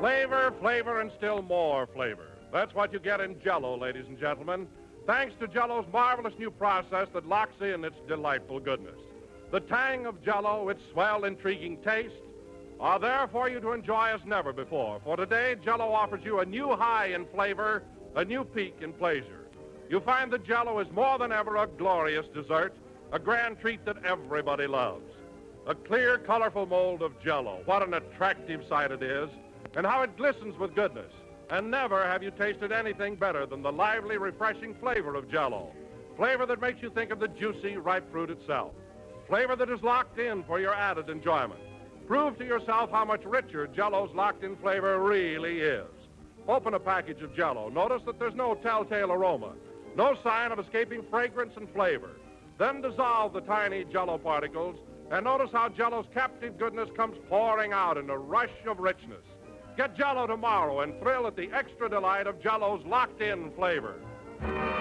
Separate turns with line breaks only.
Flavor, flavor, and still more flavor. That's what you get in Jell-O, ladies and gentlemen, thanks to Jell-O's marvelous new process that locks in its delightful goodness. The tang of Jell-O, its swell, intriguing taste, are there for you to enjoy as never before. For today, Jell-O offers you a new high in flavor, a new peak in pleasure. You find that Jell-O is more than ever a glorious dessert, a grand treat that everybody loves. A clear, colorful mold of Jell-O. What an attractive sight it is, and how it glistens with goodness. And never have you tasted anything better than the lively, refreshing flavor of Jell-O. Flavor that makes you think of the juicy, ripe fruit itself. Flavor that is locked in for your added enjoyment. Prove to yourself how much richer Jell-O's locked-in flavor really is. Open a package of Jell-O. Notice that there's no telltale aroma, no sign of escaping fragrance and flavor. Then dissolve the tiny Jell-O particles, and notice how Jell-O's captive goodness comes pouring out in a rush of richness. Get Jell-O tomorrow and thrill at the extra delight of Jell-O's locked-in flavor.